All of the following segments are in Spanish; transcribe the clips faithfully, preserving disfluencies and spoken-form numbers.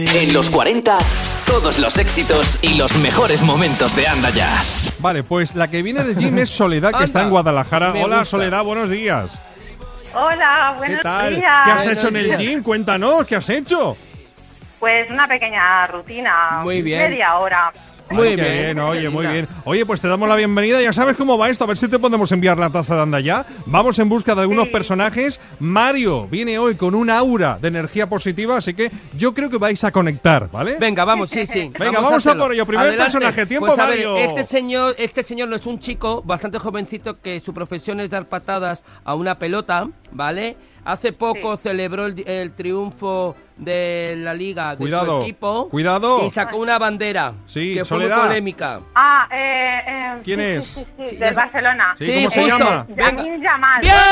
En los cuarenta, todos los éxitos y los mejores momentos de Anda Ya. Vale, pues la que viene del gym es Soledad, que está en Guadalajara. Me Hola, gusta. Soledad, buenos días. Hola, buenos ¿Qué tal? días. ¿Qué has Buenos hecho en el días. gym? Cuéntanos, ¿qué has hecho? Pues una pequeña rutina. Muy bien. Media hora. Muy Ay, qué bien. bien, oye, muy Venga. bien. Oye, pues te damos la bienvenida. Ya sabes cómo va esto. A ver si te podemos enviar la taza de Anda Ya. Vamos en busca de algunos Sí. personajes. Mario viene hoy con un aura de energía positiva, así que yo creo que vais a conectar, ¿vale? Venga, vamos, sí, sí. Venga, vamos a hacerlo. por ello. Primer personaje. Tiempo, Pues, a ver, Mario. este señor, este señor no es un chico bastante jovencito que su profesión es dar patadas a una pelota, ¿vale? Hace poco Sí. celebró el, el triunfo de la liga de Cuidado, su equipo. cuidado. Y sacó una bandera Sí, que fue muy Soledad. polémica. Ah, eh, eh, ¿Quién sí, es? Sí, sí, sí, Sí, del ya sa- Barcelona. Sí, ¿cómo se justo. llama? Venga. Lamine Yamal. ¡Bien!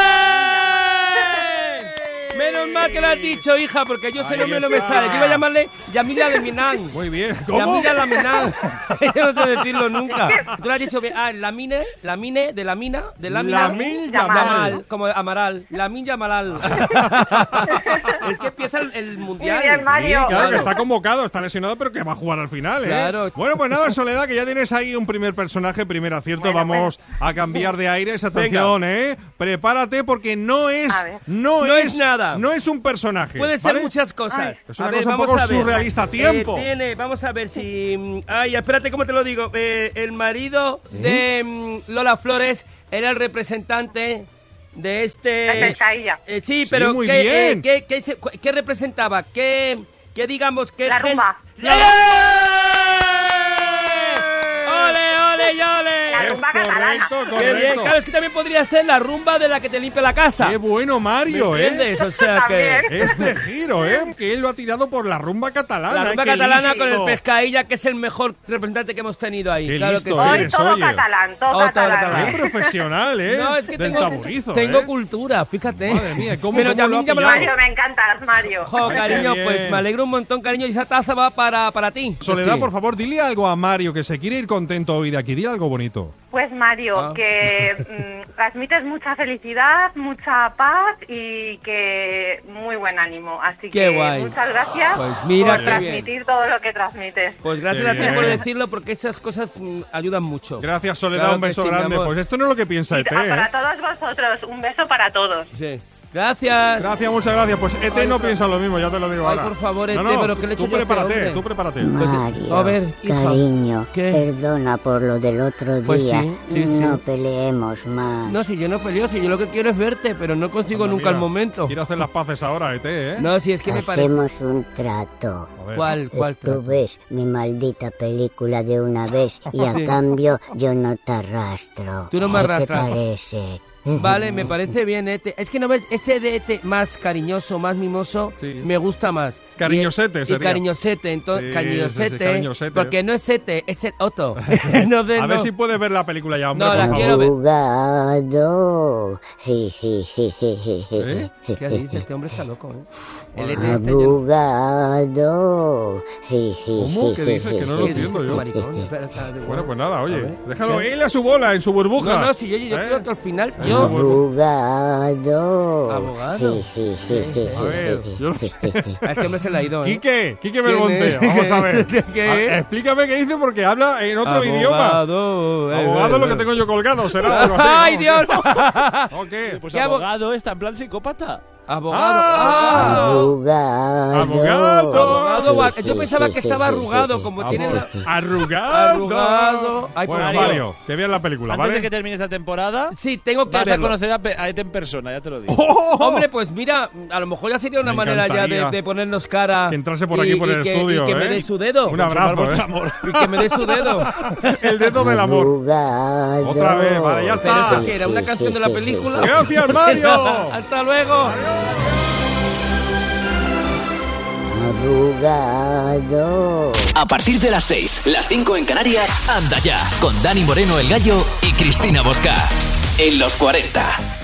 Menos mal que lo has dicho, hija, porque yo ese Ahí nombre no me está. sale. Yo iba a llamarle Yamila Laminan. Muy bien. ¿Cómo? Yamila Laminan. Yo no sé decirlo nunca. Tú lo has dicho bien. Ah, Lamine, Lamine, de Lamina, de Lamina. Lamine Yamal. Yamal, como Amaral. Lamin Yamalal. Es que empieza el, el mundial. Muy bien, Mario. Sí, claro, que Claro. está convocado, está lesionado, pero que va a jugar al final, ¿eh? Claro. Bueno, pues nada, Soledad, que ya tienes ahí un primer personaje, primer acierto. Bueno, Vamos a cambiar de aires. Atención, ¿eh? Prepárate porque no es, A ver. no, No es, es nada. no es un personaje. Puede ser ¿vale? muchas cosas. Es una A ver, cosa un vamos poco a ver. surrealista. Tiempo. Eh, tiene, vamos a ver si... mm, Ay, espérate, ¿cómo te lo digo? Eh, el marido de mm, Lola Flores era el representante de este... La pescadilla. Eh, sí, Sí, pero muy ¿qué, bien. eh, qué, qué se- ¿qué representaba? ¿Qué, qué digamos que... La rumba. ¡Eh! ¡Ole, ole, y ole! La Es rumba catalana. correcto, Qué bien, correcto. claro, es que también podría ser la rumba de la que te limpia la casa. Qué bueno, Mario, ¿Me ¿eh? entiendes? O sea que... También. Este giro, ¿eh? Que él lo ha tirado por la rumba catalana. La ¿eh? rumba Qué catalana listo. con el Pescadilla, que es el mejor representante que hemos tenido ahí. Qué claro listo que sí. eres. Hoy eres, todo oye. catalán, todo Oh, todo catalán. catalán. Qué profesional, ¿eh? No, es que Del tengo, taburizo, tengo ¿eh? cultura, fíjate. Madre mía, ¿cómo- Pero cómo lo ha Yamil Yamal- pillado? Mario, me encantas, Mario. Jo, Ay, qué cariño, bien. pues me alegro un montón, cariño. Y esa taza va para, para ti. Soledad, Sí. por favor, dile algo a Mario, que se quiere ir contento hoy de aquí. Dile algo bonito. Pues Mario, Ah. que mm, transmites mucha felicidad, mucha paz y que muy buen ánimo. Así Qué que guay. muchas gracias Pues mira por qué transmitir bien. todo lo que transmites. Pues gracias Qué a ti bien. por decirlo, porque esas cosas mm, ayudan mucho. Gracias, Soledad, Claro un que beso sí, mi grande. amor. Pues esto no es lo que piensa Y E T, a- para ¿eh? todos vosotros, un beso para todos. Sí. Gracias. Gracias, muchas gracias. Pues E T Ay, no por- piensa lo mismo, ya te lo digo Ay, ahora. por favor, E T, no, no, pero ¿qué le he tú hecho yo a este prepárate, hombre? tú prepárate. Pues, Mario, a ver, hija. cariño, ¿Qué? perdona por lo del otro Pues día. sí, sí, sí. No peleemos más. No, si yo no peleo, si yo lo que quiero es verte, pero no consigo Anda, nunca mira, el momento. Quiero hacer las paces ahora, E T, ¿eh? No, si es que me parece... Hacemos un trato. A ver. ¿Cuál, cuál Eh, Tú trato? ves mi maldita película de una vez y a Sí. cambio yo no te arrastro. Tú no me ¿Qué arrastras. te parece? Vale, me parece bien, Ete. Es que no ves, este de Ete más cariñoso, más mimoso, Sí. me gusta más. Cariñosete y, y sería. cariñosete, entonces, Sí, cariñosete, sí, sí, cariñosete. porque no es Ete, es el Otto. Entonces, A ver no. si puedes ver la película ya, hombre, No, por la favor. quiero ver. Abogado. Je, je, je, je, je, je, ¿Eh? je, ¿Qué je, dice? Este hombre está loco, ¿eh? El Ete este... yo- Abogado. Je, je, ¿Cómo? je, ¿Qué je, dices? Que no lo je, entiendo je, yo. je, Maricón, je. espera, espera, de- Bueno, pues nada, A oye, ver. déjalo ¿Qué? él a su bola, en su burbuja. No, no, si yo, yo ¿Eh? quiero que al final Eso, yo... bueno. Abogado. Abogado. Je, je, je, je, A ver, yo no sé. A este hombre se le ha ido, ¿eh? Quique, Quique ¿Quién Belmonte, es? vamos a ver. ¿Qué? A ver, explícame qué dice porque habla en otro idioma. Abogado. eh, Abogado eh, lo que eh. tengo yo colgado, será algo así. ¡Ay, ¿no? Dios! ¿O qué? Pues ¿Qué abo- abogado está en plan psicópata. Abogado. Ah. Abogado. Abogado. Abogado, va- yo pensaba que estaba arrugado, como tiene la... Arrugado. Arrugado. Ay, Bueno, por Mario, Dios. que veas la película, Antes ¿vale? de que termine esta temporada, Sí, tengo que vas a verlo. conocer a, Pe- a Ete en persona, ya te lo digo. ¡Oh! Hombre, pues mira, a lo mejor ya sería una Me manera ya de, encantaría de ponernos cara. que entrase por aquí, y- por y el que, estudio, Y que ¿eh? me dé su dedo. Un abrazo, vuestro ¿eh? amor. Y que me dé su dedo. El dedo del amor. Abogado. Otra vez, vale, ya Pero está. eso que era una canción de la película. Gracias, Mario. Hasta luego. Abogado. A partir de las seis, las cinco en Canarias, Anda Ya, con Dani Moreno el Gallo y Cristina Bosca. En los cuarenta.